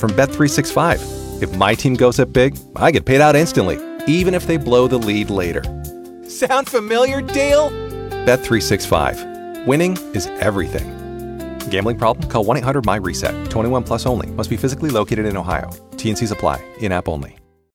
from Bet365. If my team goes up big, I get paid out instantly, even if they blow the lead later. Sound familiar, Dale? Bet365. Winning is everything. Gambling problem? Call 1-800-MY-RESET. 21 plus only. Must be physically located in Ohio. T&Cs apply. In-app only.